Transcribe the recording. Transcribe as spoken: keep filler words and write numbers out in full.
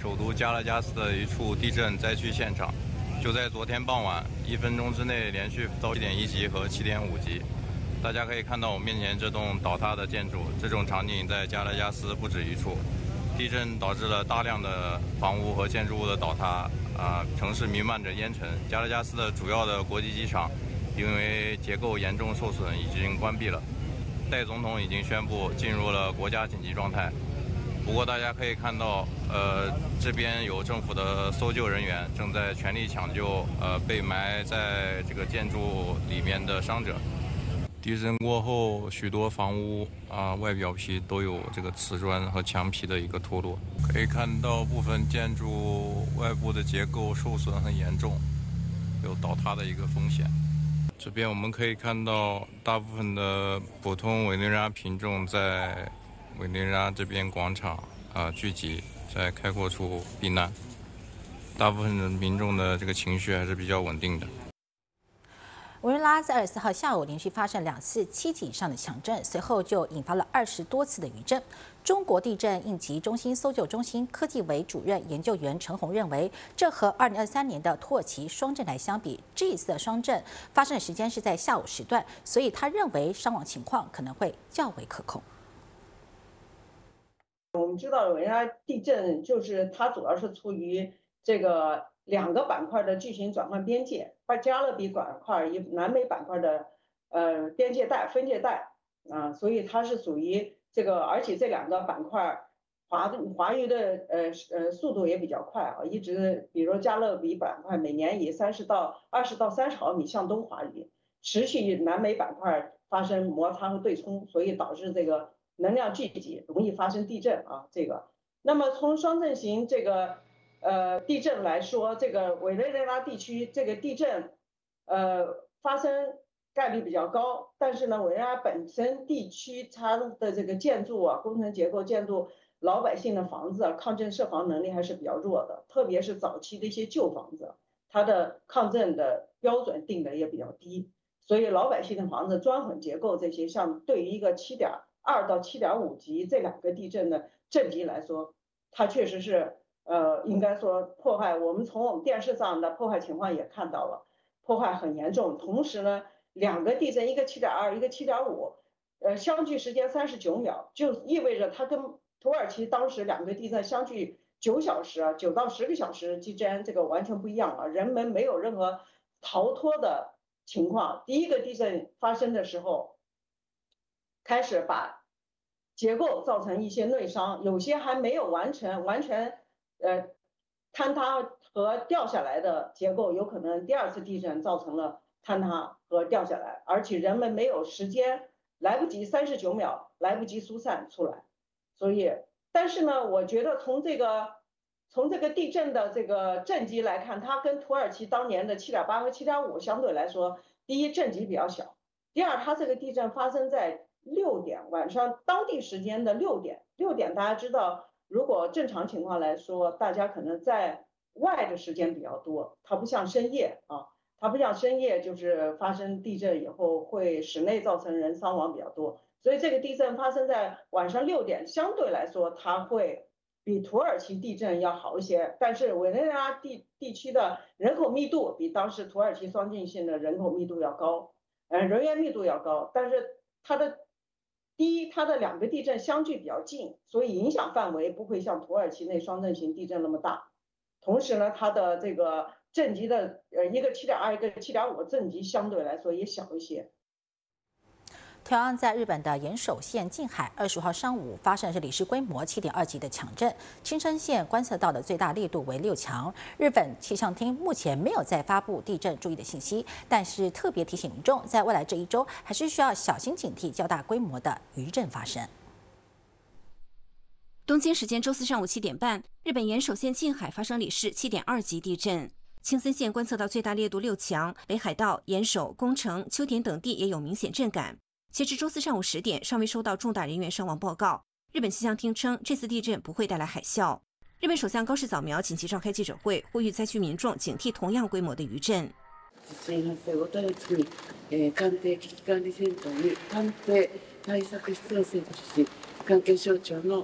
首都加拉加斯的一处地震灾区现场，就在昨天傍晚，一分钟之内连续遭七点一级和七点五级。大家可以看到我面前这栋倒塌的建筑，这种场景在加拉加斯不止一处。地震导致了大量的房屋和建筑物的倒塌，啊、呃，城市弥漫着烟尘。加拉加斯的主要的国际机场因为结构严重受损，已经关闭了。戴总统已经宣布进入了国家紧急状态。不过大家可以看到，呃，这边有政府的搜救人员正在全力抢救呃被埋在这个建筑里面的伤者。地震过后，许多房屋啊、呃、外表皮都有这个瓷砖和墙皮的一个脱落，可以看到部分建筑外部的结构受损很严重，有倒塌的一个风险。这边我们可以看到，大部分的普通委内瑞拉民众在委内瑞拉这边广场啊、呃、聚集，在开阔处避难。大部分的民众的这个情绪还是比较稳定的。 委内瑞拉在二十四号下午连续发生两次七级以上的强震，随后就引发了二十多次的余震。中国地震应急中心搜救中心科技委主任研究员陈红认为，这和二零二三年的土耳其双震来相比，这一次的双震发生的时间是在下午时段，所以他认为伤亡情况可能会较为可控。 我们知道委内瑞拉地震就是它主要是处于这个两个板块的巨型转换边界，巴加勒比板块与南美板块的呃边界带分界带啊，所以它是属于这个，而且这两个板块滑滑移的呃呃速度也比较快啊，一直比如加勒比板块每年以三十到二十到三十毫米向东滑移，持续与南美板块发生摩擦和对冲，所以导致这个能量聚集，容易发生地震啊。这个，那么从双震型这个呃地震来说，这个委内瑞拉地区这个地震呃发生概率比较高，但是呢，委内瑞拉本身地区它的这个建筑啊、工程结构、建筑老百姓的房子啊，抗震设防能力还是比较弱的，特别是早期的一些旧房子，它的抗震的标准定的也比较低，所以老百姓的房子砖混结构这些，像对于一个七点二到七点五级这两个地震的震级来说，它确实是呃，应该说破坏，我们从我们电视上的破坏情况也看到了，破坏很严重。同时呢，两个地震，一个七点二，一个七点五，呃，相距时间三十九秒，就意味着它跟土耳其当时两个地震相距九小时啊，九到十个小时之间，这个完全不一样了。人们没有任何逃脱的情况。第一个地震发生的时候，开始把结构造成一些内伤，有些还没有完成完全呃坍塌和掉下来的结构，有可能第二次地震造成了坍塌和掉下来，而且人们没有时间，来不及三十九秒来不及疏散出来。所以，但是呢，我觉得从这个从这个地震的这个震级来看，它跟土耳其当年的七点八和七点五相对来说，第一震级比较小，第二它这个地震发生在六点晚上当地时间的六点，六点大家知道，如果正常情况来说，大家可能在外的时间比较多，它不像深夜啊，它不像深夜就是发生地震以后会室内造成人伤亡比较多。所以这个地震发生在晚上六点，相对来说它会比土耳其地震要好一些，但是委内瑞拉地地区的人口密度比当时土耳其双震性的人口密度要高，呃，人员密度要高，但是它的第一，它的两个地震相距比较近，所以影响范围不会像土耳其那双震型地震那么大。同时呢，它的这个震级的呃一个七点二，一个七点五，震级相对来说也小一些。 同样在日本的岩手县近海，二十五号上午发生的是里氏规模七点二级的强震，青森县观测到的最大力度为六强。日本气象厅目前没有再发布地震注意的信息，但是特别提醒民众，在未来这一周还是需要小心警惕较大规模的余震发生。 东京时间周四上午七点半，日本岩手县近海发生里氏七点二级地震。青森县观测到最大烈度六强，北海道、岩手、宫城、秋田等地也有明显震感。截至周四上午十点，尚未收到重大人员伤亡报告。日本气象厅称，这次地震不会带来海啸。日本首相高市早苗紧急召开记者会，呼吁灾区民众警惕同样规模的余震。 地震発生を直ちに、えー、官邸危機管理センターに官邸対策室を設置し、関係省庁の